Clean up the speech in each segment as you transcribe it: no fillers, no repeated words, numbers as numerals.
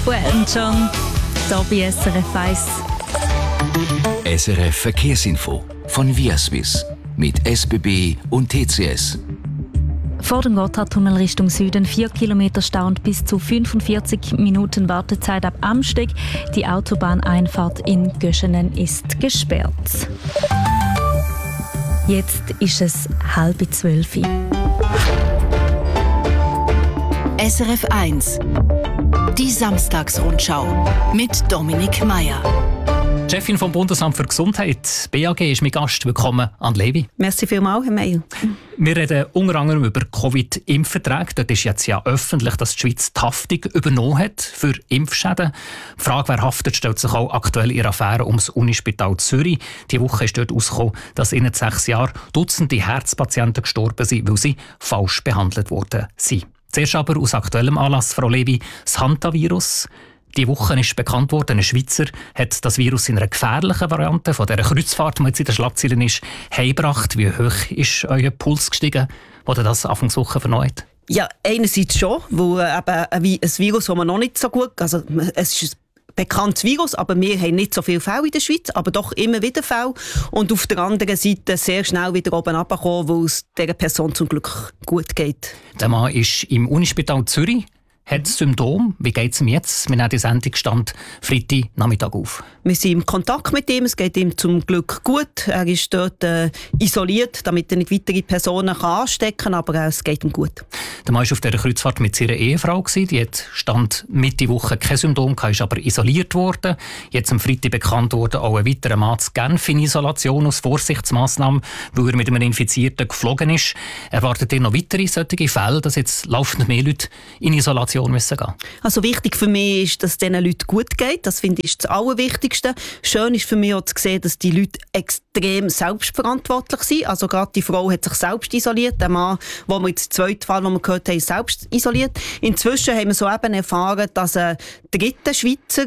von Elton John, hier bei SRF 1. SRF Verkehrsinfo von Viaswiss mit SBB und TCS. Vor dem Gotthardtunnel Richtung Süden 4 Kilometer Stau und bis zu 45 Minuten Wartezeit ab Amsteg. Die Autobahneinfahrt in Göschenen ist gesperrt. Jetzt ist es 11:30. SRF 1. Die Samstagsrundschau mit Dominik Meier. Die Chefin vom Bundesamt für Gesundheit, BAG, ist mein Gast. Willkommen an Levi. Merci vielmals, Herr Meier. Wir reden unter anderem über Covid-Impfverträge. Dort ist jetzt ja öffentlich, dass die Schweiz die Haftung übernommen hat für Impfschäden. Die Frage, wer haftet, stellt sich auch aktuell in der Affäre ums Unispital Zürich. Diese Woche ist dort herausgekommen, dass in 6 Jahren Dutzende Herzpatienten gestorben sind, weil sie falsch behandelt worden sind. Zuerst aber aus aktuellem Anlass, Frau Levi, das Hantavirus. Diese Woche ist bekannt worden, ein Schweizer hat das Virus in einer gefährlichen Variante von dieser Kreuzfahrt, die jetzt in den Schlagzeilen ist, heimgebracht. Wie hoch ist euer Puls gestiegen, als ihr das Anfangswoche vernommen habt? Ja, einerseits schon, weil eben ein Virus, das man noch nicht so gut... Also es ist ein bekanntes Virus, aber wir haben nicht so viele Fälle in der Schweiz, aber doch immer wieder Fälle. Und auf der anderen Seite sehr schnell wieder oben runtergekommen, weil es dieser Person zum Glück gut geht. Der Mann ist im Unispital Zürich. Hat Symptome? Wie geht es ihm jetzt? Wir nehmen die Sendung stand Freitag Nachmittag auf. Wir sind im Kontakt mit ihm. Es geht ihm zum Glück gut. Er ist dort isoliert, damit er nicht weitere Personen anstecken kann, aber es geht ihm gut. Der Mann war auf dieser Kreuzfahrt mit seiner Ehefrau. Die hat Stand Mitte Woche kein Symptom, ist aber isoliert worden. Jetzt am Freitag bekannt wurde auch ein weiterer Mann zu Genf in Isolation aus Vorsichtsmaßnahmen, weil er mit einem Infizierten geflogen ist. Erwartet ihr noch weitere solche Fälle, dass jetzt laufend mehr Leute in Isolation müssen gehen? Also wichtig für mich ist, dass es diesen Leuten gut geht. Das finde ich das Allerwichtigste. Schön ist für mich auch zu sehen, dass die Leute extrem selbstverantwortlich sind. Also gerade die Frau hat sich selbst isoliert. Der Mann, wo wir jetzt den zweiten Fall, den wir gehört haben, ist selbst isoliert. Inzwischen haben wir so eben erfahren, dass ein dritter Schweizer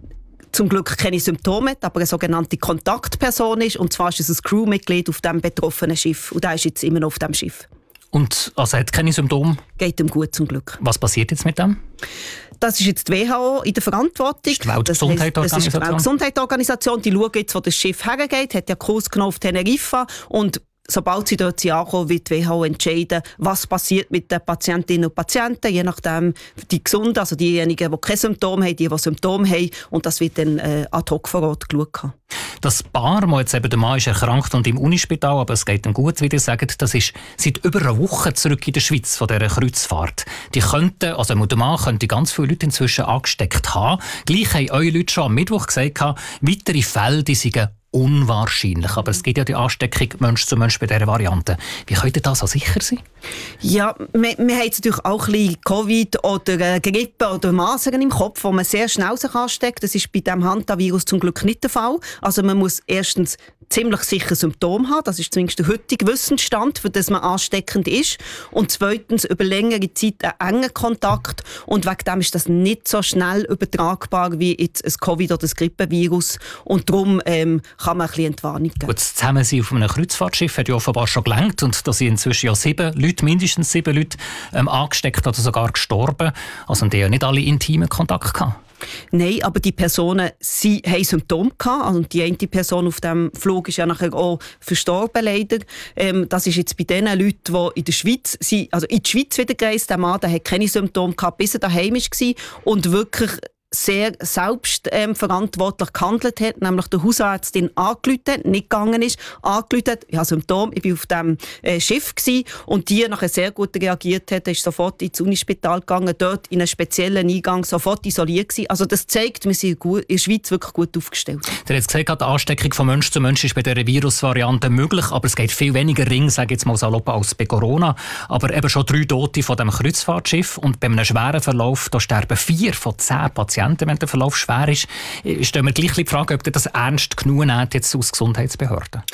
zum Glück keine Symptome hat, aber eine sogenannte Kontaktperson ist. Und zwar ist es ein Crewmitglied auf dem betroffenen Schiff. Und der ist jetzt immer noch auf dem Schiff. Und also hat keine Symptome? Geht ihm gut, zum Glück. Was passiert jetzt mit dem? Das ist jetzt die WHO in der Verantwortung. Das ist die Weltgesundheitsorganisation. Das ist die Weltgesundheitsorganisation. Die schaut jetzt, wo das Schiff hergeht, hat ja Kurs genommen auf Teneriffa. Und sobald sie dort ankommen, wird die WHO entscheiden, was passiert mit den Patientinnen und Patienten, je nachdem die Gesunden, also diejenigen, die keine Symptome haben, die Symptome haben. Und das wird dann ad hoc vor Ort geschaut. Das Paar, wo jetzt eben der Mann ist erkrankt und im Unispital, aber es geht ihm gut, wie ihr sagt, das ist seit über einer Woche zurück in der Schweiz von dieser Kreuzfahrt. Die könnten, also der Mann könnte ganz viele Leute inzwischen angesteckt haben. Gleich haben eure Leute schon am Mittwoch gesagt, weitere Fälle, die seien unwahrscheinlich. Aber es gibt ja die Ansteckung Mensch zu Mensch bei dieser Variante. Wie könnt ihr da so sicher sein? Ja, wir haben jetzt natürlich auch ein bisschen Covid oder Grippe oder Masern im Kopf, wo man sehr schnell sich ansteckt. Das ist bei diesem Hantavirus zum Glück nicht der Fall. Also man muss erstens ziemlich sicher Symptome haben. Das ist zumindest der heutige Wissensstand, für das man ansteckend ist. Und zweitens über längere Zeit einen engen Kontakt. Und wegen dem ist das nicht so schnell übertragbar wie jetzt ein Covid- oder ein Grippevirus. Und darum kann man ein bisschen Entwarnung geben. Gut, das Zusammensein auf einem Kreuzfahrtschiff hat ja offenbar schon gelangt. Und da sind inzwischen ja 7 Leute, mindestens 7 Leute, angesteckt oder sogar gestorben. Also die haben ja nicht alle intimen Kontakt gehabt. Nein, aber die Personen haben Symptome gehabt. Also die eine Person auf dem Flug ist ja nachher auch verstorben, leider. Das ist jetzt bei den Leuten, die in der Schweiz sind, also in die Schweiz wieder gereist. Der Mann, der hat keine Symptome gehabt, bis er daheim war und wirklich sehr selbstverantwortlich gehandelt hat, nämlich der Hausärztin angerufen hat, nicht gegangen ist, angerufen hat, ich habe Symptome, ich war auf dem Schiff gewesen, und die nachher sehr gut reagiert hat, ist sofort ins Unispital gegangen, dort in einen speziellen Eingang sofort isoliert gewesen. Also das zeigt, wir sind in der Schweiz wirklich gut aufgestellt. Der hat gesagt, die Ansteckung von Mensch zu Mensch ist bei dieser Virusvariante möglich, aber es geht viel weniger ring, sage ich jetzt mal salopp, als bei Corona. Aber eben schon 3 Tote von dem Kreuzfahrtschiff und bei einem schweren Verlauf, da sterben 4 von 10 Patienten, wenn der Verlauf schwer ist. Stellen wir gleich die Frage, ob ihr das ernst genug nehmt jetzt aus Gesundheitsbehörden?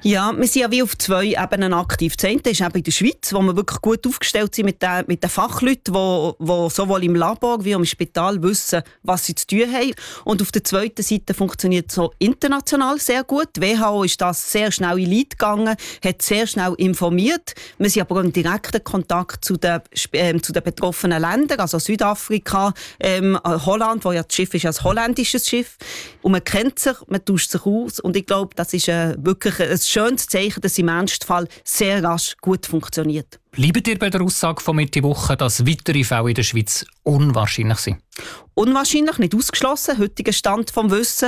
Ja, wir sind ja wie auf 2 Ebenen aktiv. Das eine ist eben in der Schweiz, wo wir wirklich gut aufgestellt sind mit den Fachleuten, die sowohl im Labor wie auch im Spital wissen, was sie zu tun haben. Und auf der zweiten Seite funktioniert es so international sehr gut. Die WHO ist das sehr schnell in Leid gegangen, hat sehr schnell informiert. Wir sind aber auch im direkten Kontakt zu den betroffenen Ländern, also Südafrika, Holland, wo ja das Schiff ist, ein holländisches Schiff. Und man kennt sich, man tauscht sich aus. Und ich glaube, das ist wirklich ein schönes Zeichen, dass im Ernstfall sehr rasch gut funktioniert. Bleibt ihr bei der Aussage von Mitte Woche, dass weitere Fälle in der Schweiz unwahrscheinlich sind? Unwahrscheinlich, nicht ausgeschlossen, heutiger Stand vom Wissen.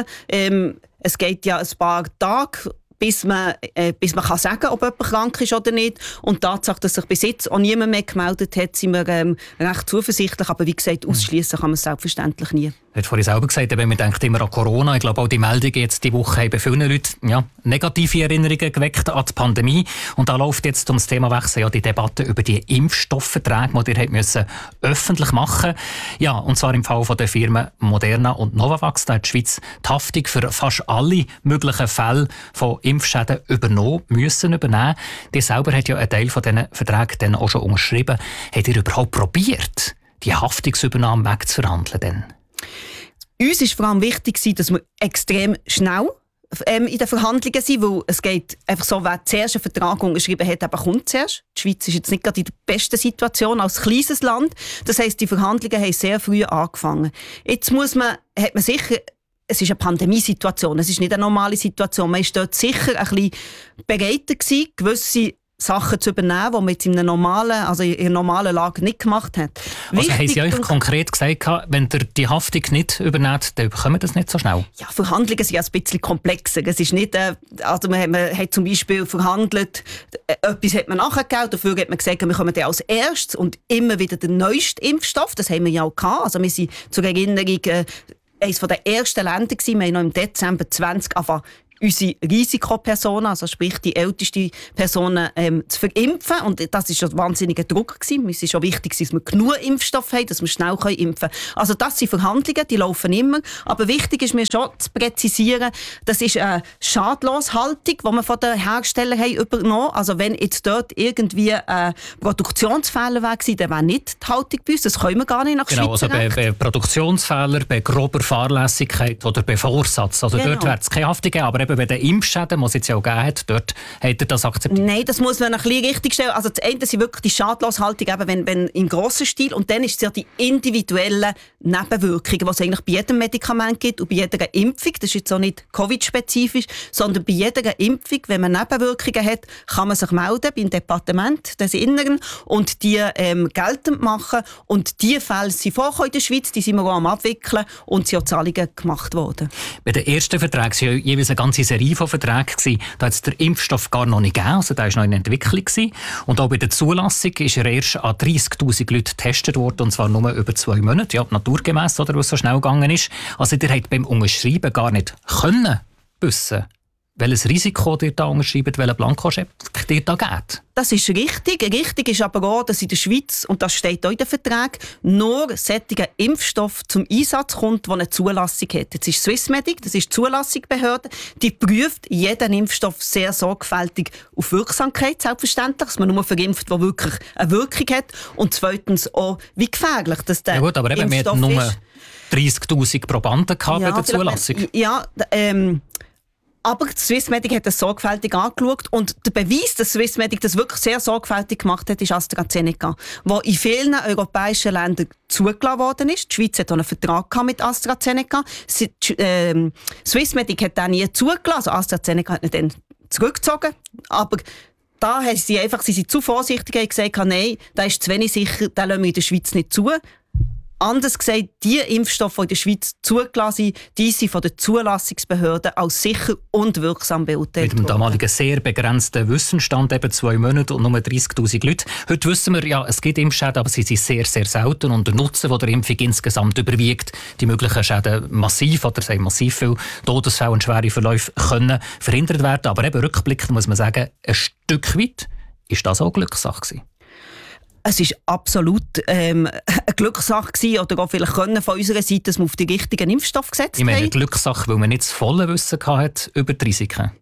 Es geht ja ein paar Tage, bis man kann sagen, ob jemand krank ist oder nicht. Und die Tatsache, dass sich bis jetzt auch niemand mehr gemeldet hat, sind wir recht zuversichtlich. Aber wie gesagt, ausschließen kann man es selbstverständlich nie. Du hast vorhin selber gesagt, man denkt immer an Corona. Ich glaube, auch die Meldungen jetzt die Woche haben bei vielen Leuten negative Erinnerungen geweckt an die Pandemie. Und da läuft jetzt ums Themawechsel ja die Debatte über die Impfstoffverträge, die ihr müssen öffentlich machen. Ja, und zwar im Fall von der Firmen Moderna und Novavax. Da hat die Schweiz die Haftung für fast alle möglichen Fälle von Impfschäden übernehmen. Die selber hat ja einen Teil von diesen Verträgen dann auch schon unterschrieben. Habt ihr überhaupt probiert, die Haftungsübernahme wegzuverhandeln? Denn? Uns war vor allem wichtig, dass wir extrem schnell in den Verhandlungen sind, weil es geht einfach so, wer zuerst einen Vertrag unterschrieben hat, aber kommt zuerst. Die Schweiz ist jetzt nicht gerade in der besten Situation als kleines Land. Das heisst, die Verhandlungen haben sehr früh angefangen. Jetzt hat man sicher, es ist eine Pandemiesituation, es ist nicht eine normale Situation. Man war dort sicher ein bisschen bereiter gewesen, gewisse Sachen zu übernehmen, die man jetzt in einer normalen Lage nicht gemacht hat. Also haben Sie euch konkret gesagt, wenn ihr die Haftung nicht übernehmt, dann bekommt das nicht so schnell? Ja, Verhandlungen sind ja ein bisschen komplexer. Es ist nicht, man hat zum Beispiel verhandelt, etwas hat man nachgegeben, dafür hat man gesagt, wir kommen dann als erstes und immer wieder den neuesten Impfstoff. Das haben wir ja auch gehabt. Also wir sind zur Erinnerung eines der ersten Länder gewesen. Wir haben noch im Dezember 20 angefangen, unsere Risikopersonen, also sprich die ältesten Personen, zu verimpfen. Und das war schon ein wahnsinniger Druck gewesen. Es ist schon wichtig, dass wir genug Impfstoff haben, dass wir schnell impfen können. Also das sind Verhandlungen, die laufen immer. Aber wichtig ist mir schon zu präzisieren, das ist eine Schadloshaltung, die wir von den Herstellern haben übernommen. Also wenn jetzt dort irgendwie ein Produktionsfehler wäre, dann wäre nicht die Haltung bei uns. Das können wir gar nicht nach Schweizer Recht. Bei Produktionsfehler, bei grober Fahrlässigkeit oder bei Vorsatz. Also dort wäre es keine Haftung geben, aber bei den Impfschäden, die es jetzt ja auch gegeben hat, dort hat er das akzeptiert? Nein, das muss man ein bisschen richtig stellen. Also das eine sind wirklich die Schadloshaltung, wenn im grossen Stil. Und dann ist es ja die individuellen Nebenwirkungen, die es eigentlich bei jedem Medikament gibt und bei jeder Impfung. Das ist jetzt auch nicht Covid-spezifisch, sondern bei jeder Impfung, wenn man Nebenwirkungen hat, kann man sich melden beim Departement des Inneren und die geltend machen. Und diese Fälle sind vorgekommen in der Schweiz, die sind wir auch am Abwickeln und sind auch Zahlungen gemacht worden. Bei den ersten Verträgen waren ja jeweils eine ganze Serie von Verträgen. Da hat es den Impfstoff gar noch nicht gegeben, also der war noch in Entwicklung. Und auch bei der Zulassung ist er erst an 30'000 Leute getestet worden, und zwar nur über 2 Monate, ja, naturgemäss, oder, was so schnell gegangen ist. Also ihr habt beim Unterschreiben gar nicht können wissen, welches Risiko ihr da unterschreibt, welchen Blankoscheck ihr da geht. Das ist richtig. Richtig ist aber auch, dass in der Schweiz, und das steht auch in den Verträgen, nur solcher Impfstoff zum Einsatz kommt, der eine Zulassung hat. Jetzt ist Swissmedic, das ist die Zulassungsbehörde, die prüft jeden Impfstoff sehr sorgfältig auf Wirksamkeit, selbstverständlich, dass man nur verimpft, der wirklich eine Wirkung hat. Und zweitens auch, wie gefährlich das der Impfstoff ist. Ja gut, aber eben, wir hatten nur 30'000 Probanden bei der Zulassung. Aber Swissmedic hat das sorgfältig angeschaut und der Beweis, dass Swissmedic das wirklich sehr sorgfältig gemacht hat, ist AstraZeneca, wo in vielen europäischen Ländern zugelassen worden ist. Die Schweiz hat auch einen Vertrag mit AstraZeneca. Swissmedic hat den nie zugelassen, also AstraZeneca hat ihn dann zurückgezogen. Aber da haben sie sind zu vorsichtig und gesagt, nein, der ist zu wenig sicher, den lassen wir in der Schweiz nicht zu. Anders gesagt, die Impfstoffe, die in der Schweiz zugelassen sind, die sind von den Zulassungsbehörden als sicher und wirksam beurteilt worden. Mit dem damaligen sehr begrenzten Wissensstand, eben 2 Monate und nur 30'000 Leute. Heute wissen wir, ja, es gibt Impfschäden, aber sie sind sehr, sehr selten und der Nutzen der Impfung insgesamt überwiegt. Die möglichen Schäden massiv oder massiv viele Todesfälle und schwere Verläufe können verhindert werden. Aber eben rückblickend muss man sagen, ein Stück weit ist das auch Glückssache gewesen. Es war absolut eine Glückssache gewesen, oder auch vielleicht können von unserer Seite, dass wir auf den richtigen Impfstoff gesetzt haben. Ich meine, eine Glückssache, weil man nicht das volle Wissen hatte über die Risiken.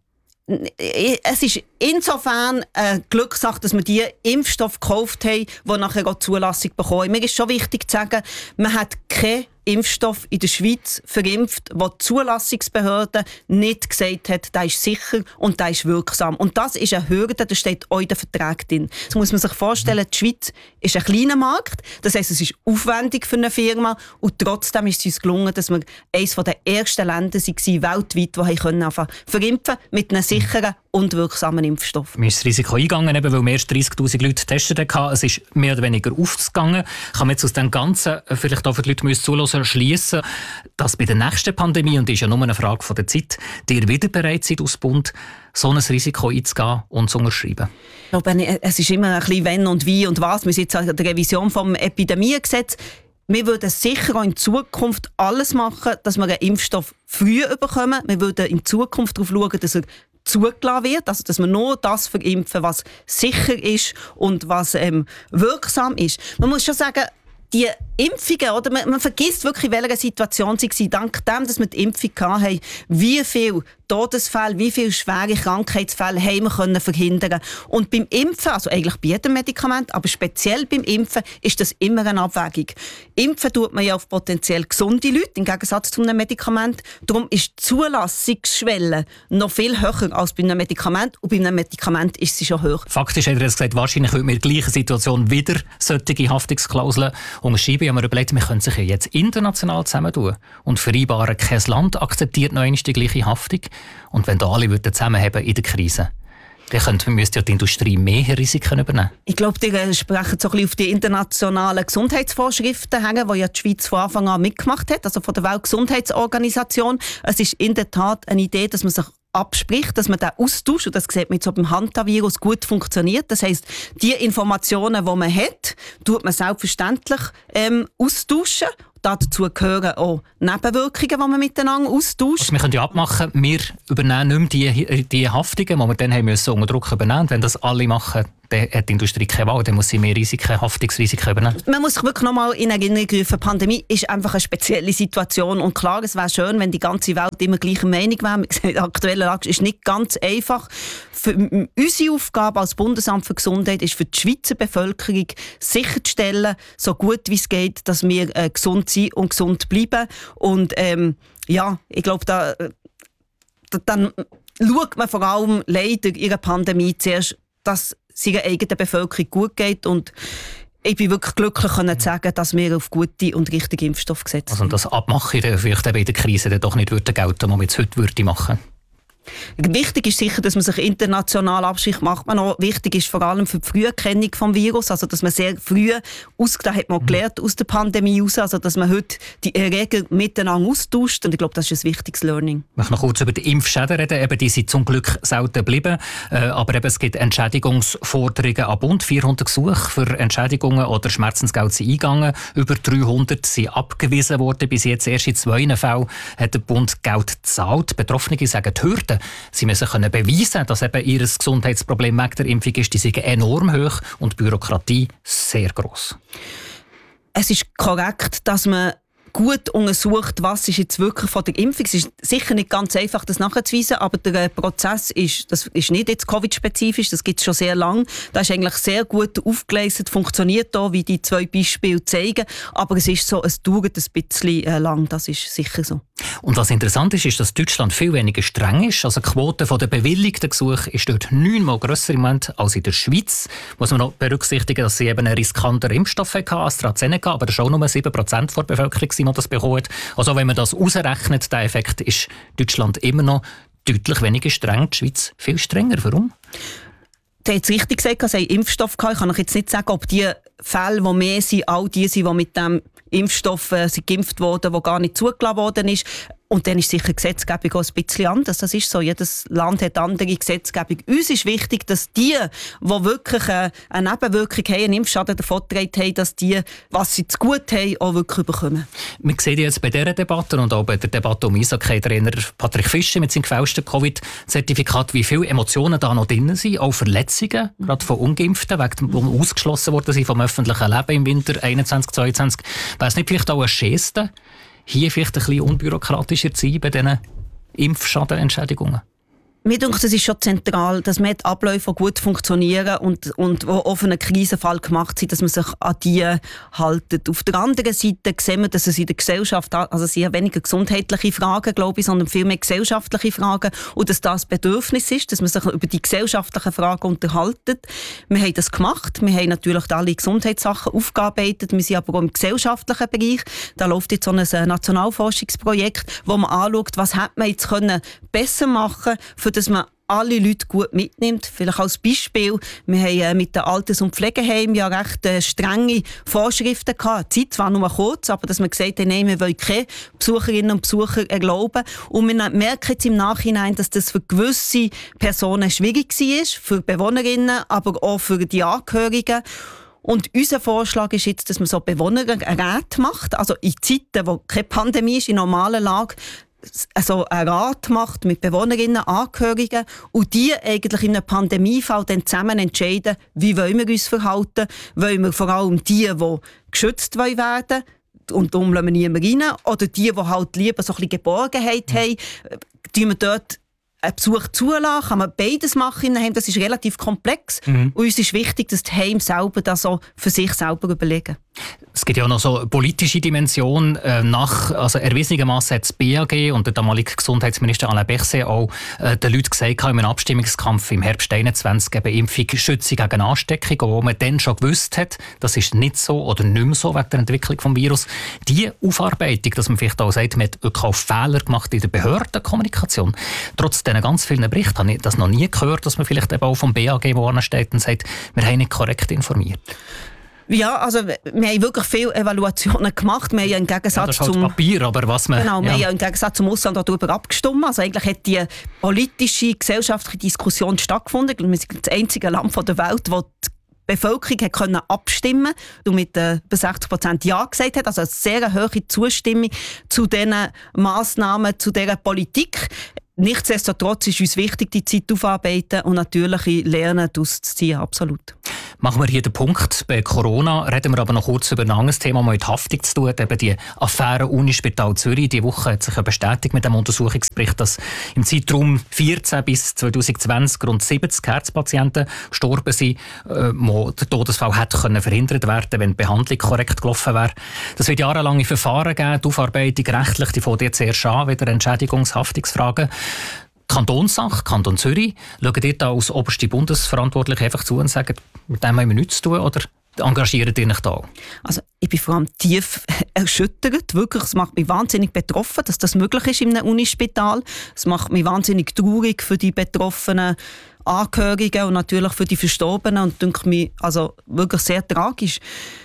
es ist insofern eine Glückssache, dass wir die Impfstoffe gekauft haben, die nachher auch Zulassung bekommen. Mir ist schon wichtig zu sagen, man hat keinen Impfstoff in der Schweiz verimpft, wo die Zulassungsbehörde nicht gesagt hat, der ist sicher und der ist wirksam. Und das ist eine Hürde, das steht auch in den Vertrag drin. Das muss man sich vorstellen, die Schweiz ist ein kleiner Markt, das heisst, es ist aufwendig für eine Firma und trotzdem ist es uns gelungen, dass wir eines der ersten Länder waren weltweit, die können verimpfen mit einem sicheren und wirksamen Impfstoff. Man ist das Risiko eingegangen, weil mehr als 30'000 Leute getestet haben. Es ist mehr oder weniger aufgegangen. Kann man jetzt aus dem Ganzen, vielleicht auch für die Leute, die zuhören, schliessen, dass bei der nächsten Pandemie, und das ist ja nur eine Frage der Zeit, ihr wieder bereit seid, aus Bund so ein Risiko einzugehen und zu unterschreiben? Ich glaube, es ist immer ein bisschen wenn und wie und was. Wir sind jetzt an der Revision vom Epidemiegesetz. Wir würden sicher auch in Zukunft alles machen, dass wir einen Impfstoff früh bekommen. Wir würden in Zukunft darauf schauen, dass er zugelassen wird, also dass wir nur das verimpfen, was sicher ist und was wirksam ist. Man muss schon sagen, die Impfungen, oder man vergisst wirklich, in welcher Situation sie waren. Dank dem, dass wir die Impfung hatten, wie viele Todesfälle, wie viele schwere Krankheitsfälle haben wir können verhindern. Und beim Impfen, also eigentlich bei jedem Medikament, aber speziell beim Impfen, ist das immer eine Abwägung. Impfen tut man ja auf potenziell gesunde Leute, im Gegensatz zu einem Medikament. Darum ist die Zulassungsschwelle noch viel höher als bei einem Medikament. Und bei einem Medikament ist sie schon hoch. Faktisch hat er gesagt, wahrscheinlich würde man in der gleichen Situation wieder solche Haftungsklauseln unterschreiben. Aber überlegt, wir können sich ja jetzt international zusammentun und vereinbaren, kein Land akzeptiert noch einmal die gleiche Haftung. Und wenn da alle zusammenhaben in der Krise, dann müsste ja die Industrie mehr Risiken übernehmen. Ich glaube, die sprechen so ein bisschen auf die internationalen Gesundheitsvorschriften hängen, die ja die Schweiz von Anfang an mitgemacht hat, also von der Weltgesundheitsorganisation. Es ist in der Tat eine Idee, dass man sich abspricht, dass man den Austausch, und das sieht man jetzt auch beim Hantavirus, gut funktioniert. Das heisst, die Informationen, die man hat, tut man selbstverständlich austauschen. Dazu gehören auch Nebenwirkungen, die man miteinander austauscht. Also wir können ja abmachen, wir übernehmen nicht mehr die Haftungen, die wir dann haben müssen unter Druck übernehmen. Wenn das alle machen, dann hat die Industrie keine Wahl, dann muss sie mehr Haftungsrisiken übernehmen. Man muss sich wirklich noch mal in Erinnerung rufen, die Pandemie ist einfach eine spezielle Situation. Und klar, es wäre schön, wenn die ganze Welt immer gleicher Meinung wäre. Die aktuelle Lage ist nicht ganz einfach. Für unsere Aufgabe als Bundesamt für Gesundheit ist für die Schweizer Bevölkerung sicherzustellen, so gut wie es geht, dass wir gesund sind und gesund bleiben. Und ich glaube, dann schaut man vor allem leider in der Pandemie zuerst, dass es ihrer eigenen Bevölkerung gut geht. Und ich bin wirklich glücklich, zu sagen, dass wir auf gute und richtige Impfstoffe gesetzt haben. Also das Abmachen vielleicht in der Krise dann doch nicht gelten, was man jetzt heute machen würde. Wichtig ist sicher, dass man sich international abspricht. Macht man auch. Wichtig ist vor allem für die Früherkennung des Virus, also dass man sehr früh, da hat man gelernt aus der Pandemie heraus, also dass man heute die Erreger miteinander austauscht, und ich glaube, das ist ein wichtiges Learning. Ich möchte noch kurz über die Impfschäden reden. Eben, die sind zum Glück selten geblieben, aber eben, es gibt Entschädigungsforderungen an Bund. 400 Gesuche für Entschädigungen oder Schmerzensgeld sind eingegangen. Über 300 sind abgewiesen worden. Bis jetzt erst in 2 Fällen hat der Bund Geld gezahlt. Betroffene sagen, die Hürden, sie müssen können beweisen, dass eben ihr Gesundheitsproblem wegen der Impfung ist, die sind enorm hoch und die Bürokratie sehr gross. Es ist korrekt, dass man gut untersucht, was ist jetzt wirklich von der Impfung. Es ist sicher nicht ganz einfach, das nachzuweisen, aber der Prozess ist nicht jetzt Covid-spezifisch, das gibt es schon sehr lange. Das ist eigentlich sehr gut aufgeleistet, funktioniert da, wie die 2 Beispiele zeigen, aber es ist so, es dauert ein bisschen lang, das ist sicher so. Und was interessant ist, dass Deutschland viel weniger streng ist. Also die Quote der bewilligten Gesuche ist dort 9-mal grösser im Moment als in der Schweiz. Muss man noch berücksichtigen, dass sie eben einen riskanteren Impfstoff hatten, AstraZeneca, aber das war auch nur 7% der Bevölkerung, die das bekommen hat. Also wenn man das ausrechnet, der Effekt, ist Deutschland immer noch deutlich weniger streng, die Schweiz viel strenger. Warum? Sie haben es richtig gesagt, sie haben Impfstoff gehabt. Ich kann euch jetzt nicht sagen, ob die Fälle, die mehr sind, all die sind, die mit dem Impfstoff sind geimpft wurden, der gar nicht zugelassen worden ist. Und dann ist sicher die Gesetzgebung auch ein bisschen anders. Das ist so. Jedes Land hat andere Gesetzgebung. Uns ist wichtig, dass die wirklich eine Nebenwirkung haben, einen Impfschaden davongetragen haben, dass die, was sie zu gut haben, auch wirklich bekommen. Wir sehen jetzt bei dieser Debatte und auch bei der Debatte um Eishockey-Trainer Patrick Fischer mit seinem gefälschten Covid-Zertifikat, wie viele Emotionen da noch drin sind, auch Verletzungen, gerade von Ungeimpften, die ausgeschlossen worden sind vom öffentlichen Leben im Winter 2021-2022. Wäre es nicht vielleicht auch eine Geste, hier vielleicht ein bisschen unbürokratischer zu sein bei diesen Impfschadenentschädigungen? Mir denke, es ist schon zentral, dass man die Abläufe gut funktionieren und die auf einen Krisenfall gemacht sind, dass man sich an die haltet. Auf der anderen Seite sehen wir, dass es in der Gesellschaft, also sehr weniger gesundheitliche Fragen, glaube ich, sondern viel mehr gesellschaftliche Fragen und dass das Bedürfnis ist, dass man sich über die gesellschaftlichen Fragen unterhaltet. Wir haben das gemacht. Wir haben natürlich alle Gesundheitssachen aufgearbeitet. Wir sind aber auch im gesellschaftlichen Bereich. Da läuft jetzt so ein Nationalforschungsprojekt, wo man anschaut, was hätte man jetzt besser machen können, für dass man alle Leute gut mitnimmt. Vielleicht als Beispiel, wir haben mit den Alters- und Pflegeheimen ja recht strenge Vorschriften gehabt. Die Zeit zwar nur kurz, aber dass wir gesagt haben, nein, wir wollen keine Besucherinnen und Besucher erlauben. Und wir merken jetzt im Nachhinein, dass das für gewisse Personen schwierig war, für Bewohnerinnen, aber auch für die Angehörigen. Und unser Vorschlag ist jetzt, dass man so Bewohnerräte macht, also in Zeiten, wo keine Pandemie ist, in normaler Lage, also einen Rat macht mit Bewohnerinnen, Angehörigen und die eigentlich in einem Pandemiefall dann zusammen entscheiden, wie wollen wir uns verhalten. Wollen wir vor allem die geschützt werden und darum lassen wir niemanden rein, oder die halt lieber so ein bisschen Geborgenheit haben, die wir dort einen Besuch zulassen, kann man beides machen. Das ist relativ komplex. Und uns ist wichtig, dass die Heime selber das so für sich selber überlegen. Es gibt ja auch noch so eine politische Dimension. Erwiesenermassen hat das BAG und der damalige Gesundheitsminister Alain Berset auch den Leuten gesagt, im Abstimmungskampf im Herbst 2021 eben Impfung schütze gegen Ansteckung, wo man dann schon gewusst hat, das ist nicht so oder nicht mehr so wegen der Entwicklung des Virus. Die Aufarbeitung, dass man vielleicht auch sagt, man hat auch Fehler gemacht in der Behördenkommunikation. Trotz diesen ganz vielen Berichten habe ich das noch nie gehört, dass man vielleicht eben auch vom BAG wo steht und sagt, wir haben nicht korrekt informiert. Ja, also wir haben wirklich viele Evaluationen gemacht. Wir haben ja im Gegensatz das ist halt Papier, aber was man... Genau, wir haben ja im Gegensatz zum Ausland darüber abgestimmt. Also eigentlich hat die politische, gesellschaftliche Diskussion stattgefunden. Wir sind das einzige Land der Welt, wo die Bevölkerung konnte abstimmen und mit über 60% Ja gesagt hat. Also eine sehr hohe Zustimmung zu diesen Massnahmen, zu dieser Politik. Nichtsdestotrotz ist uns wichtig, die Zeit aufarbeiten und natürliche Lernen daraus zu ziehen, absolut. Machen wir hier den Punkt. Bei Corona reden wir aber noch kurz über ein anderes Thema, das mit Haftung zu tun hat. Eben die Affäre Unispital Zürich. Diese Woche hat sich ja bestätigt mit dem Untersuchungsbericht, dass im Zeitraum 2014 bis 2020 rund 70 Herzpatienten gestorben sind, wo der Todesfall hätte verhindert werden können, wenn die Behandlung korrekt gelaufen wäre. Das wird jahrelange Verfahren geben, die Aufarbeitung rechtlich, die fängt jetzt erst an, wieder Entschädigungshaftungsfragen. Kantonssache, Kanton Zürich, schauen ihr da als oberste Bundesverantwortliche einfach zu und sagen, mit dem haben wir nichts zu tun, oder engagiert ihr euch da? Also ich bin vor allem tief erschüttert. Wirklich, es macht mich wahnsinnig betroffen, dass das möglich ist in einem Unispital. Es macht mich wahnsinnig traurig für die betroffenen Angehörigen und natürlich für die Verstorbenen und denke mich also wirklich sehr tragisch.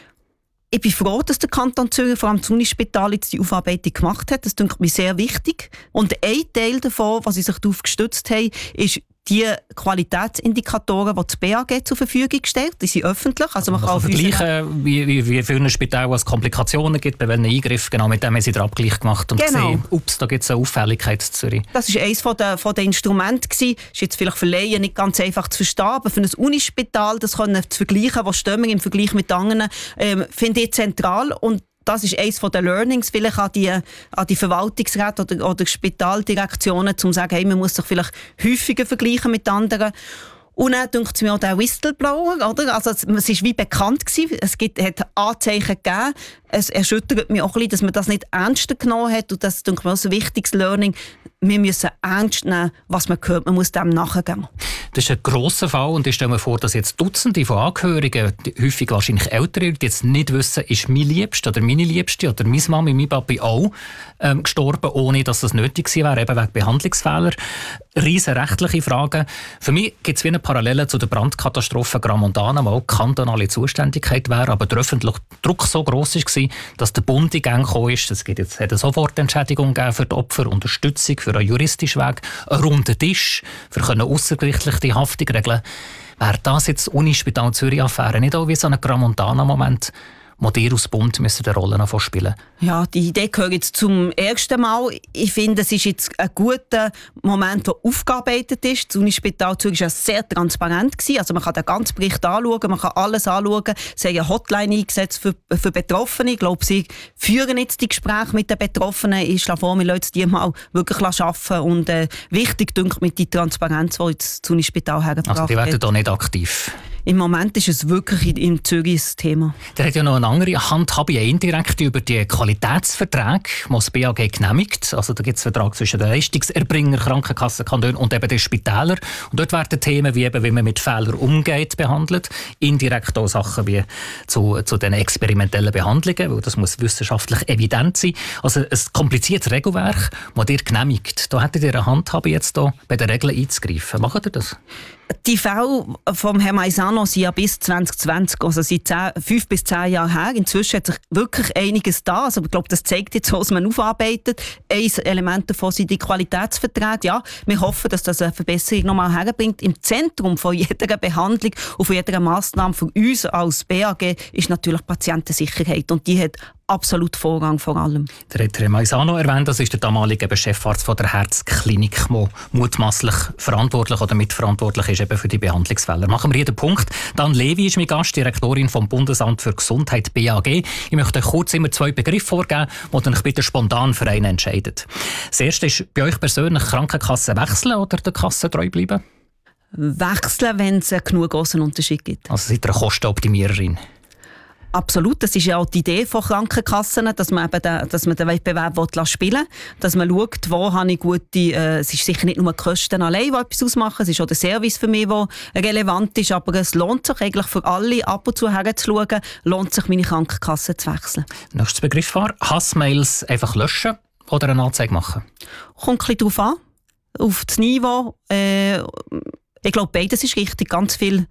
Ich bin froh, dass der Kanton Zürich, vor allem das Unispital, jetzt die Aufarbeitung gemacht hat. Das denke ich mir sehr wichtig. Und ein Teil davon, was sie sich darauf gestützt haben, ist die Qualitätsindikatoren, die das BAG zur Verfügung stellt. Die sind öffentlich. Also man kann vergleichen, wie viele Spitäler es Komplikationen gibt, bei welchen Eingriffen. Genau, mit dem haben sie den Abgleich gemacht und gesehen, da gibt es eine Auffälligkeit in Zürich. Das war eines der Instrumente. Das ist jetzt vielleicht für Laien nicht ganz einfach zu verstehen, aber für ein Unispital das zu vergleichen, was stehen wir im Vergleich mit anderen, finde ich zentral. Und das ist eines der Learnings vielleicht an die Verwaltungsräte oder Spitaldirektionen, um zu sagen, hey, man muss sich vielleicht häufiger vergleichen mit anderen. Und dann denkt es mir auch der Whistleblower, oder? Also es war wie bekannt gewesen. Hat Anzeichen gegeben. Es erschüttert mich auch ein bisschen, dass man das nicht ernster genommen hat. Und das denke ich mir auch ein wichtiges Learning. Wir müssen ernst nehmen, was man hört. Man muss dem nachgehen. Das ist ein grosser Fall und ich stelle mir vor, dass jetzt Dutzende von Angehörigen, häufig wahrscheinlich Ältere, die jetzt nicht wissen, ist mein Liebster oder meine Liebste oder meine Mami, mein Papi auch gestorben, ohne dass das nötig gewesen wäre, eben wegen Behandlungsfehler. Riesen rechtliche Fragen. Für mich gibt es wie eine Parallele zu der Brandkatastrophe Gramontana, wo auch kantonale Zuständigkeit wäre, aber der öffentliche Druck so gross war, dass der Bund in Gang gekommen ist. Es hat eine Sofortentschädigung gegeben für die Opfer, Unterstützung für einen juristischen Weg, einen runden Tisch, für aussergerichtlich die Haftung regeln. Wäre das jetzt Unispital Zürich-Affäre nicht auch wie so ein Gramontana-Moment, wo ihr aus Bund eine Rolle spielen? Ja, die Idee gehört jetzt zum ersten Mal. Ich finde, es ist jetzt ein guter Moment, der aufgearbeitet ist. Das Unispital Zürich war ja sehr transparent gewesen. Also man kann den ganzen Bericht anschauen, man kann alles anschauen. Sie haben eine Hotline eingesetzt für Betroffene. Ich glaube, sie führen jetzt die Gespräche mit den Betroffenen. Ich schlage vor, wir lassen die mal wirklich arbeiten. Und wichtig dünkt mit die Transparenz, die jetzt das Unispital hergebracht hat. Also die werden da nicht aktiv? Im Moment ist es wirklich in Zürich ein Thema. Der hat ja noch eine andere Handhabe, indirekt über die Qualitätsverträge, die das BAG genehmigt. Also da gibt es einen Vertrag zwischen den Leistungserbringer, Krankenkassenkantonen und eben den Spitälern. Und dort werden Themen wie man mit Fehlern umgeht behandelt. Indirekt auch Sachen wie zu den experimentellen Behandlungen, weil das muss wissenschaftlich evident sein. Also ein kompliziertes Regelwerk, das ihr genehmigt. Da hättet ihr eine Handhabe, jetzt hier bei den Regeln einzugreifen. Macht ihr das? Die Fälle vom Herrn Maisano sind ja bis 2020, also seit 5 bis 10 Jahren her. Inzwischen hat sich wirklich einiges da. Also ich glaube, das zeigt jetzt, was man aufarbeitet. Ein Element davon sind die Qualitätsverträge. Ja, wir hoffen, dass das eine Verbesserung nochmal herbringt. Im Zentrum von jeder Behandlung und von jeder Massnahme für uns als BAG ist natürlich Patientensicherheit. Und die hat absolut Vorrang vor allem. Der hat Herr Maisano erwähnt, das ist der damalige Chefarzt von der Herzklinik, der mutmaßlich verantwortlich oder mitverantwortlich ist eben für die Behandlungsfälle. Machen wir hier den Punkt. Dan Levi ist mein Gast, Direktorin vom Bundesamt für Gesundheit BAG. Ich möchte euch kurz immer 2 Begriffe vorgeben, die ihr euch bitte spontan für einen entscheidet. Das erste ist bei euch persönlich Krankenkasse wechseln oder der Kasse treu bleiben? Wechseln, wenn es einen genug grossen Unterschied gibt. Also seid ihr eine Kostenoptimiererin? Absolut, das ist ja auch die Idee von Krankenkassen, dass man den Wettbewerb spielen will, dass man schaut, wo habe ich gute, es ist sicher nicht nur die Kosten allein, die etwas ausmachen, es ist auch der Service für mich, der relevant ist, aber es lohnt sich eigentlich für alle, ab und zu herzuschauen, lohnt sich meine Krankenkasse zu wechseln. Nächster Begriff war, Hassmails einfach löschen oder eine Anzeige machen? Kommt ein bisschen darauf an, auf das Niveau. Ich glaube, beides ist richtig, ganz viel.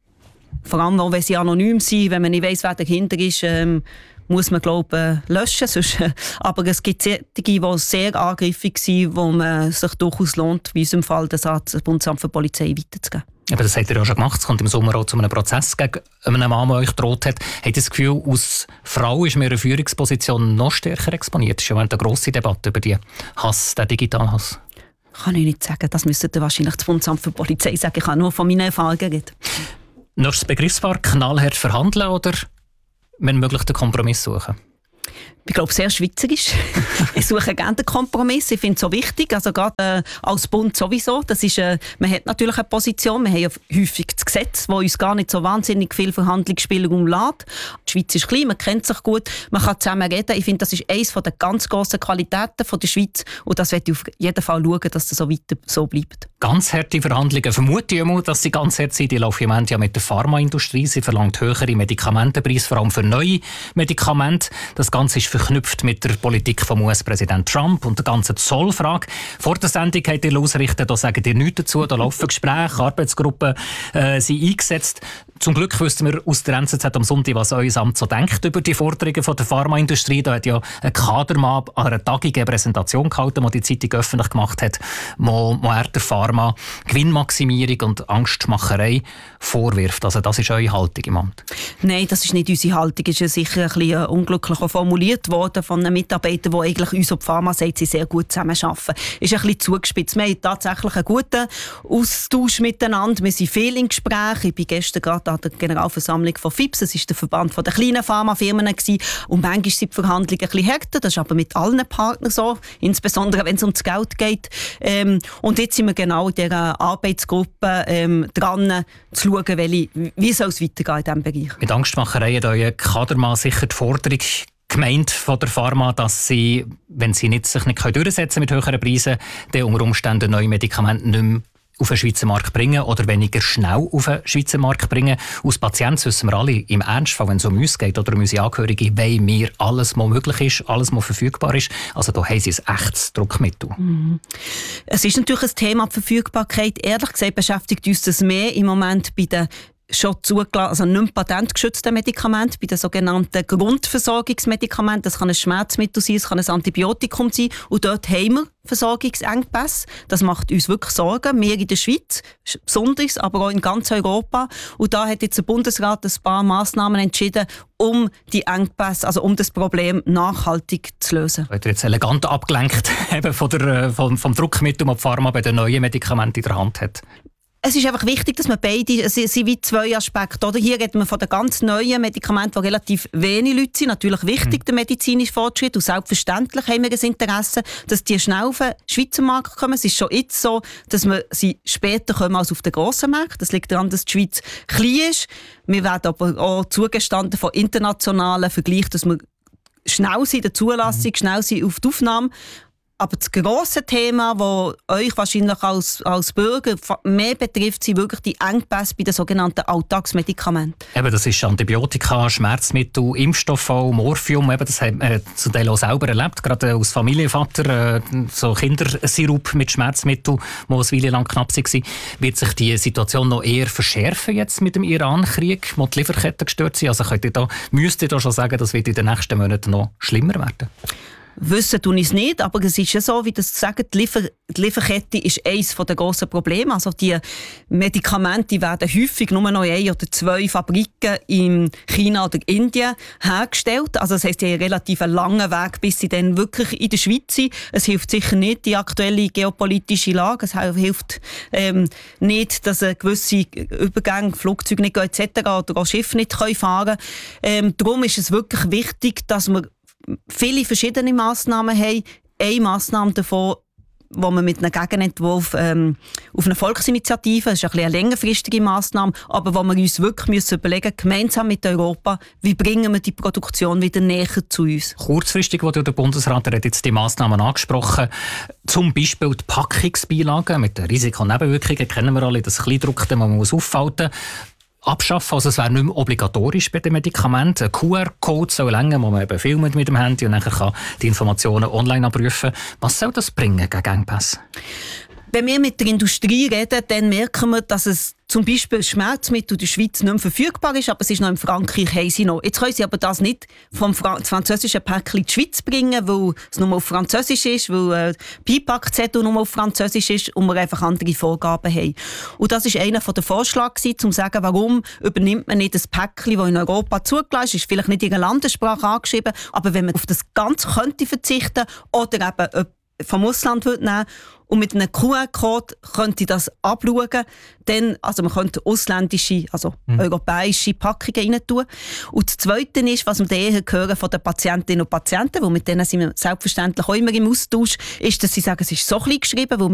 Vor allem auch, wenn sie anonym sind, wenn man nicht weiss, wer dahinter ist, muss man, glaube ich, löschen. Sonst, aber es gibt solche, die sehr angriffig sind, wo man sich durchaus lohnt, wie in unserem Fall das Bundesamt für Polizei weiterzugeben. Aber das habt ihr ja schon gemacht. Es kommt im Sommer auch zu einem Prozess gegen einen Mann, der euch gedroht hat. Habt ihr das Gefühl, als Frau ist mir eine Führungsposition noch stärker exponiert? Das ist ja eine grosse Debatte über den Hass, den digitalen Hass. Kann ich nicht sagen. Das müsste wahrscheinlich das Bundesamt für Polizei sagen. Ich kann nur von meinen Erfahrungen reden. Nächstes Begriffspaar, knallhart verhandeln oder wenn möglich den Kompromiss suchen? Ich glaube, sehr schweizerisch. Ich suche gerne den Kompromiss. Ich finde es so wichtig. Also gerade als Bund sowieso. Das ist, man hat natürlich eine Position. Wir haben ja häufig das Gesetz, das uns gar nicht so wahnsinnig viel Verhandlungsspielraum lässt. Die Schweiz ist klein, man kennt sich gut, man kann zusammen reden. Ich finde, das ist eines der ganz grossen Qualitäten der Schweiz. Und das werde ich auf jeden Fall schauen, dass das so weiter so bleibt. Ganz harte Verhandlungen. Vermute ich immer, dass sie ganz hart sind. Die laufen im Moment ja mit der Pharmaindustrie. Sie verlangt höhere Medikamentenpreise, vor allem für neue Medikamente. Das Ganze ist verknüpft mit der Politik vom US-Präsident Trump und der ganzen Zollfrage. Vor der Sendung habt ihr ausrichten, da sagen ihr nichts dazu, da laufen Gespräche, Arbeitsgruppen sind eingesetzt. Zum Glück wüssten wir aus der NZZ am Sonntag, was euer Amt so denkt über die Forderungen von der Pharmaindustrie. Da hat ja ein Kadermann an einer Tagung eine Präsentation gehalten, die die Zeitung öffentlich gemacht hat, wo er der Pharma Gewinnmaximierung und Angstmacherei vorwirft. Also das ist eure Haltung im Amt? Nein, das ist nicht unsere Haltung. Es ist sicher ein bisschen unglücklich formuliert worden von einem Mitarbeiter, der eigentlich uns auf die Pharma sagt, sie sehr gut zusammenarbeiten. Ist ein bisschen zugespitzt. Wir haben tatsächlich einen guten Austausch miteinander. Wir sind viel in Gesprächen. Ich bin gestern gerade an der Generalversammlung von FIPS, das ist der Verband der kleinen Pharmafirmen gewesen. Und manchmal sind die Verhandlungen ein bisschen härter. Das ist aber mit allen Partnern so, insbesondere wenn es ums Geld geht. Und jetzt sind wir genau in dieser Arbeitsgruppe dran, zu schauen, wie soll es weitergehen in diesem Bereich. Mit Angstmacherei hat euer Kadermann sicher die Forderung gemeint von der Pharma, dass sie, wenn sie sich nicht durchsetzen mit höheren Preisen, dann unter Umständen neue Medikamente nicht mehr auf den Schweizer Markt bringen oder weniger schnell auf den Schweizer Markt bringen. Als Patient wissen wir alle, im Ernstfall, wenn es um uns geht oder um unsere Angehörigen, wollen wir alles, was möglich ist, alles, was verfügbar ist. Also da haben sie ein echtes Druckmittel. Mhm. Es ist natürlich ein Thema, die Verfügbarkeit. Ehrlich gesagt beschäftigt uns das mehr im Moment bei den schon zugelassen, also nicht mehr patentgeschützte Medikamente, bei den sogenannten Grundversorgungsmedikamenten. Das kann ein Schmerzmittel sein, es kann ein Antibiotikum sein. Und dort haben wir Versorgungsengpässe. Das macht uns wirklich Sorgen. Wir in der Schweiz, besonders, aber auch in ganz Europa. Und da hat jetzt der Bundesrat ein paar Massnahmen entschieden, um die Engpässe, also um das Problem nachhaltig zu lösen. Wird jetzt elegant abgelenkt eben vom Druckmittel, das die Pharma bei den neuen Medikamenten in der Hand hat. Es ist einfach wichtig, dass man beide, es sind wie zwei Aspekte. Oder? Hier reden wir von den ganz neuen Medikamenten, die relativ wenig Leute sind. Natürlich wichtig, der medizinische Fortschritt. Und selbstverständlich haben wir ein Interesse, dass die schnell auf den Schweizer Markt kommen. Es ist schon jetzt so, dass wir sie später kommen als auf den grossen Markt. Das liegt daran, dass die Schweiz klein ist. Wir werden aber auch zugestanden von internationalen Vergleichen, dass wir schnell sind in der Zulassung, schnell sind auf die Aufnahme. Aber das grosse Thema, das euch wahrscheinlich als Bürger mehr betrifft, sind wirklich die Engpässe bei den sogenannten Alltagsmedikamenten. Eben, das ist Antibiotika, Schmerzmittel, Impfstoffe, Morphium. Eben, das haben wir zum Teil auch selber erlebt, gerade als Familienvater. So Kindersirup mit Schmerzmitteln, die eine Weile lang knapp waren. Wird sich die Situation noch eher verschärfen jetzt mit dem Iran-Krieg, wo die Lieferketten gestört sind? Also müsst ihr da schon sagen, das wird in den nächsten Monaten noch schlimmer werden? Wissen tun ich es nicht, aber es ist ja so, wie das sagen, die Lieferkette ist eines der grossen Probleme. Also die Medikamente werden häufig nur noch 1 oder 2 Fabriken in China oder Indien hergestellt. Also das heisst, die haben einen relativ langen Weg, bis sie dann wirklich in der Schweiz sind. Es hilft sicher nicht die aktuelle geopolitische Lage. Es hilft nicht, dass gewisse Übergänge, Flugzeuge nicht gehen etc. oder auch Schiffe nicht fahren können. Darum ist es wirklich wichtig, dass wir viele verschiedene Massnahmen haben. Eine Massnahme davon, wo man mit einem Gegenentwurf auf eine Volksinitiative, das ist eine längerfristige Massnahme, aber wo wir uns wirklich überlegen müssen, gemeinsam mit Europa, wie bringen wir die Produktion wieder näher zu uns. Kurzfristig wurde der Bundesrat hat jetzt die Massnahmen angesprochen. Zum Beispiel die Packungsbeilagen mit den Risiken und Nebenwirkungen kennen wir alle, das Kleindruckte, man muss aufhalten. Abschaffen, also es wäre nicht mehr obligatorisch bei den Medikamenten. Ein QR-Code soll länger, wo man eben filmt mit dem Handy und dann kann die Informationen online abrufen. Was soll das bringen gegen Engpässe? Wenn wir mit der Industrie reden, dann merken wir, dass es zum Beispiel Schmerzmittel in der Schweiz nicht mehr verfügbar ist, aber es ist noch in Frankreich, haben sie noch. Jetzt können sie aber das nicht vom französischen Päckchen in die Schweiz bringen, weil es nur auf Französisch ist, weil die Beipackzettel nur auf Französisch ist und wir einfach andere Vorgaben haben. Und das war einer der Vorschläge, um zu sagen, warum übernimmt man nicht das Päckchen, das in Europa zugelassen ist, vielleicht nicht in der Landessprache angeschrieben, aber wenn man auf das Ganze könnte verzichten oder eben vom Ausland nehmen und mit einem QR-Code könnte das abschauen, dann, also man könnte ausländische, also europäische Packungen rein tun. Und das Zweite ist, was wir eher hören von den Patientinnen und Patienten, weil mit denen sind wir selbstverständlich auch immer im Austausch, ist, dass sie sagen, es ist so klein geschrieben, weil